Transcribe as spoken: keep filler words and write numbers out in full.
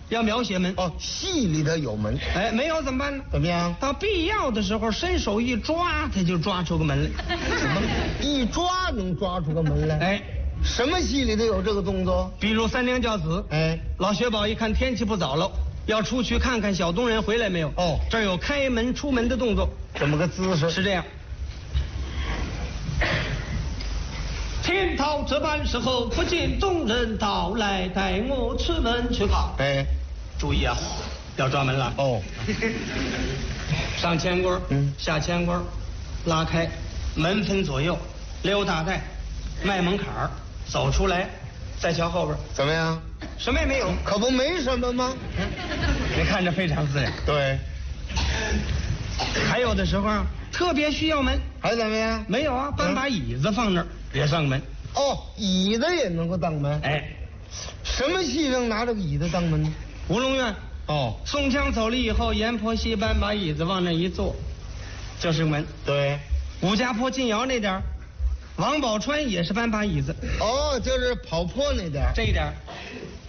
要描写门。 哦，戏里头有门。 哎，没有怎么办呢？ 怎么样？ 到必要的时候，伸手一抓，他就抓出个门来。 什么？一抓能抓出个门来？ 哎， 什么戏里头有这个动作？ 比如三娘教子。 哎， 老薛宝一看天气不早了，要出去看看小东人回来没有。 哦， 这儿有开门出门的动作。 怎么个姿势？ 是这样。天桃这般时候，不见众人到来，带我出门去看。 哎， 注意啊，要抓门了。 哦， 上前棍， 嗯， 下前棍，拉开，门分左右，溜大带，迈门槛儿，走出来，再瞧后边， 怎么样？ 什么也没有， 可不没什么吗？ 你看着非常自然。 对。 还有的时候啊，特别需要门， 还怎么样？ 没有啊，搬把椅子放那儿，也上门。 哦，椅子也能够当门。 哎， 什么戏能拿这个椅子当门呢？ 吴龙院。 哦， 宋江走了以后，阎婆惜搬把椅子往那一坐，就是门。 对。 武家坡进窑那点儿，王宝钏也是搬把椅子。 哦，就是跑坡那点儿。 这一点儿，